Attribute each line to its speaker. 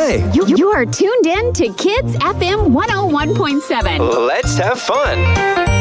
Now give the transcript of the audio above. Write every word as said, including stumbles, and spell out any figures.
Speaker 1: play.
Speaker 2: You, you are tuned in to Kids F M one oh one point seven.
Speaker 3: Let's have fun.